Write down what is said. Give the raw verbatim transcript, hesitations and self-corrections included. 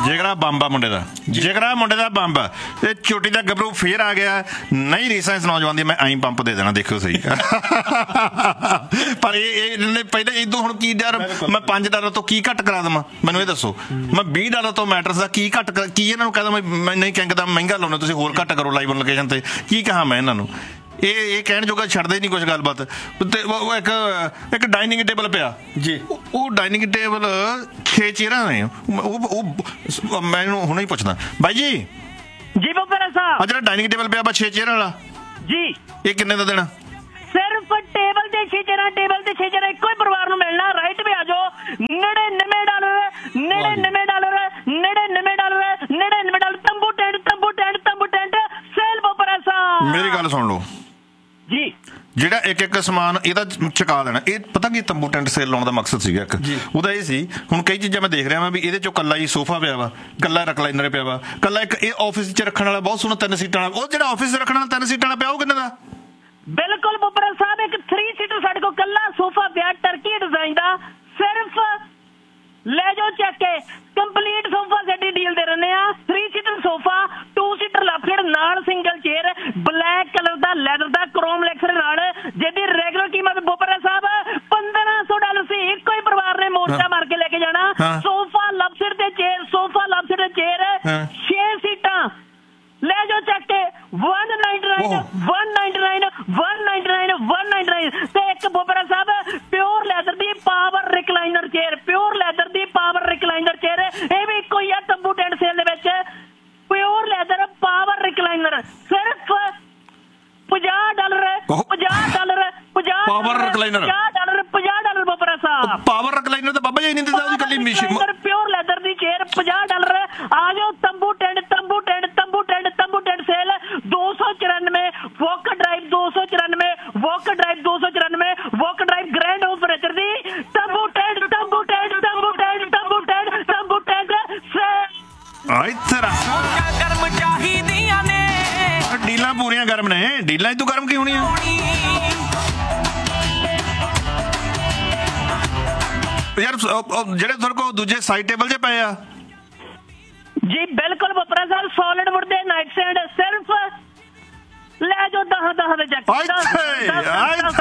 ਜਿਗਰਾ bomb ਆ ਮੁੰਡੇ ਦਾ, ਜਿਗਰਾ ਮੁੰਡੇ ਦਾ ਬੰਬ ਆ। ਤੇ ਚੋਟੀ ਦਾ ਗੱਭਰੂ ਫੇਰ ਆ ਗਿਆ। ਨਹੀਂ ਰੀਸਾਂ ਇਸ ਨੌਜਵਾਨ ਦੀ, ਮੈਂ ਐਂ ਪੰਪ ਦੇ ਦੇਣਾ, ਦੇਖਿਓ ਸਹੀ। ਪਰ ਇਹ ਇਹ ਪਹਿਲਾਂ ਇਦੋਂ ਹੁਣ ਕੀ ਡਰ, ਮੈਂ ਪੰਜ ਡਾਲਰ ਤੋਂ ਕੀ ਘੱਟ ਕਰਾ ਦੇਵਾਂ? ਮੈਨੂੰ ਇਹ ਦੱਸੋ, ਮੈਂ ਵੀਹ ਡਾਲਰ ਤੋਂ ਮੈਟਰਸ ਦਾ ਕੀ ਘੱਟ, ਕੀ ਇਹਨਾਂ ਨੂੰ ਕਹਿ ਦੇਵਾਂ ਮੈਂ ਨਹੀਂ ਕਹਿੰਦਾ ਮਹਿੰਗਾ ਲਾਉਣਾ, ਤੁਸੀਂ ਹੋਰ ਘੱਟ ਕਰੋ ਲਾਈਵ ਲੋਕੇਸ਼ਨ ਤੇ? ਕੀ ਕਹਾਂ ਮੈਂ ਇਹਨਾਂ ਨੂੰ? ਇਹ ਇਹ ਕਹਿਣ ਜੋਗਾ ਛੱਡਦੇ ਹੀ ਨਹੀਂ ਕੁਛ ਗੱਲਬਾਤ। ਤੇ ਉਹ ਇੱਕ ਇੱਕ ਡਾਈਨਿੰਗ ਟੇਬਲ ਪਿਆ ਜੀ, ਉਹ ਡਾਈਨਿੰਗ ਟੇਬਲ ਛੇ ਚੇਅਰਾਂ ਨੇ। ਉਹ ਉਹ ਮੈਨੂੰ ਹੁਣੇ ਹੀ ਪੁੱਛਦਾ, ਬਾਈ ਜੀ ਜੀ ਬੋਪਰਾ ਸਾਹਿਬ, ਆ ਜਿਹੜਾ ਡਾਈਨਿੰਗ ਟੇਬਲ ਪਿਆ ਵਾ ਛੇ ਚੇਅਰਾਂ ਵਾਲਾ ਜੀ, ਇਹ ਕਿੰਨੇ ਦਾ ਦੇਣਾ? ਸਿਰਫ ਟੇਬਲ ਤੇ ਛੇ ਚੇਅਰਾਂ, ਟੇਬਲ ਤੇ ਛੇ ਚੇਅਰਾਂ ਇੱਕੋ ਹੀ ਪਰਿਵਾਰ ਨੂੰ ਮਿਲਣਾ। ਰਾਈਟ ਵੀ ਆ ਜਾਓ, ਨੜਿਨਵੇਂ ਡਾਲਰ, ਨੜਿਨਵੇਂ ਡਾਲਰ, ਨੜਿਨਵੇਂ ਡਾਲਰ, ਨੜਿਨਵੇਂ ਡਾਲਰ। ਤੰਬੂ ਟੈਂਟ, ਤੰਬੂ ਟੈਂਟ, ਤੰਬੂ ਟੈਂਟ ਸੇਲ ਬੋਪਰਾ ਸਾਹਿਬ। ਮੇਰੀ ਗੱਲ ਸੁਣ ਲਓ ਜੀ, ਜਿਹੜਾ ਇੱਕ ਇੱਕ ਸਮਾਨ ਇਹਦਾ ਚੁਕਾ ਦੇਣਾ। ਇਹ ਪਤਾ ਕੀ ਤੰਬੂ ਟੈਂਟ ਸੇਲ ਲਾਉਣ ਦਾ ਮਕਸਦ ਸੀਗਾ ਇੱਕ, ਉਹਦਾ ਇਹ ਸੀ। ਹੁਣ ਕਈ ਚੀਜ਼ਾਂ ਮੈਂ ਦੇਖ ਰਿਹਾ ਵਾਂ ਵੀ ਇਹਦੇ ਚੋਂ ਕੱਲਾ ਹੀ ਸੋਫਾ ਪਿਆ ਵਾ, ਕੱਲਾ ਰਿਕਲਾਈਨਰ ਪਿਆ ਵਾ, ਕੱਲਾ ਇੱਕ ਇਹ ਆਫਿਸ 'ਚ ਰੱਖਣ ਵਾਲਾ ਬਹੁਤ ਸੋਹਣਾ ਤਿੰਨ ਸੀਟਾਂ ਵਾਲਾ। ਉਹ ਜਿਹੜਾ ਆਫਿਸ 'ਚ ਰੱਖਣ ਵਾਲਾ ਤਿੰਨ ਸੀਟਾਂ ਵਾਲਾ ਪਿਆ, ਉਹ ਕਿੰਨੇ ਦਾ? ਬਿਲਕੁਲ ਬੋਪਰਾ ਸਾਹਿਬ, ਇੱਕ ਥਰੀ ਸੀਟਰ ਸਾਡੇ ਕੋਲ ਕੱਲਾ ਸੋਫਾ ਪਿਆ ਟਰਕੀ ਡਿਜ਼ਾਈਨ ਦਾ। ਸਿਰਫ ਲੈ ਜਾਓ ਚੱਕ ਕੇ, ਕੰਪਲੀਟ ਸੋਫਾ ਸਾਡੀ ਡੀਲ ਦੇ ਰਹੇ ਆ। Three seater sofa, to seater left ਨਾਲ ਸਿੰਗਲ ਚੇਅਰ, ਬਲੈਕ ਕਲਰ ਦਾ ਲੈਦਰ ਦਾ ਕ੍ਰੋਮ ਲੈਕਸਰ ਨਾਲ, ਜਿਹਦੀ ਰੈਗੂਲਰ ਕੀਮਤ ਬੋਪਰਾ ਸਾਹਿਬ ਪੰਦਰਾਂ ਸੌ ਡਾਲਰ ਸੀ। ਇੱਕੋ ਹੀ ਪਰਿਵਾਰ ਨੇ ਮੋਰਚਾ ਮਾਰ ਕੇ ਲੈ ਕੇ ਜਾਣਾ। ਸੋਫਾ ਲਪਸਰ ਤੇ ਚੇਅਰ, ਸੋਫਾ ਲਪਸਰ ਤੇ ਚੇਅਰ, ਛੇ ਸੀਟਾਂ ਲੈ ਜਾਓ ਚੱਕ ਕੇ। one ninety-nine, one ninety-nine, one ninety-nine, one ninety-nine। ਤੇ ਇੱਕ ਬੋਪਰਾ ਸਾਹਿਬ ਪਿਓਰ ਲੈਦਰ ਦੀ power recliner chair, pure leather ਦੀ ਪਾਵਰ ਰਿਕਲਾਈਨਰ ਚੇਅਰ, ਇਹ ਵੀ ਇੱਕੋ ਹੀ ਆ ਤੰਬੂ ਟੈਂਟ ਸੇਲ ਦੇ ਵਿੱਚ। ਪਿਓਰ ਲੈਦਰ ਪਾਵਰ ਰਿਕਲਾਈਨਰ ਸਿਰਫ ਪੰਜਾਹ ਡਾਲਰ, ਪੰਜਾਹ ਡਾਲਰ, ਪੰਜਾਹ ਪਾਵਰ ਰਿਕਲਾਈਨਰ, ਪੰਜਾਹ ਡਾਲਰ, ਪੰਜਾਹ ਡਾਲਰ ਬੋਪਰਾ ਸਾਹਿਬ। ਪਾਵਰ ਰਿਕਲਾਈਨਰ ਤਾਂ ਬਾਬਾ ਜੀ ਨਹੀਂ ਦਿੰਦਾ, ਉਹਦੀ ਕੱਲੀ ਮਸ਼ੀਨ। ਪਿਓਰ ਲੈਦਰ ਦੀ ਚੇਅਰ ਪੰਜਾਹ ਡਾਲਰ। ਆ ਜਾਓ ਤੰਬੂ ਟੈਂਟ, ਤੰਬੂ ਟੈਂਟ, ਤੰਬੂ ਟੈਂਟ, ਤੰਬੂ ਟੈਂਟ ਸੇਲ। ਦੋ ਸੌ ਚੁਰਾਨਵੇਂ ਵੋਕ ਡਰਾਈਵ, ਦੋ ਸੌ ਚੁਰਾਨਵੇਂ ਵੋਕ ਡਰਾਈਵ, ਦੋ ਸੌ ਚੁਰਾਨਵੇਂ ਵੋਕ ਡਰਾਈਵ ਗ੍ਰੈਂਡ ਓਪਰੇਟਰ ਦੀ ਤੰਬੂ ਟੈਂਟ, ਤੰਬੂ ਟੈਂਟ, ਤੰਬੂ ਟੈਂਟ, ਤੰਬੂ ਟੈਂਟ, ਤੰਬੂ ਟੈਂਟ ਸੇਲ। ਆ ਇੱਥੇ ਗਰਮ ਚਾਹੀਦੀਆਂ ਨੇ, ਡੀਲਾਂ ਪੂਰੀਆਂ ਗਰਮ ਨੇ। ਡੀਲਾਂ ਤੂੰ ਗਰਮ ਕੀ ਹੋਣੀਆਂ? ਯਾਰ ਜਿਹੜੇ ਤੁਹਾਡੇ ਕੋਲ ਦੂਜੇ ਸਾਈਡ ਟੇਬਲ 'ਚ ਪਏ ਆ ਜੀ, ਬਿਲਕੁਲ ਬੋਪਰਾ ਸਾਹਿਬ ਸੋਲਿਡ ਵੁੱਡ ਦੇ ਨਾਈਟ ਸਟੈਂਡ ਸਿਰਫ ਲੈ ਜਾਓ ਦਸ ਦਸ ਦੇ ਚੱਕ।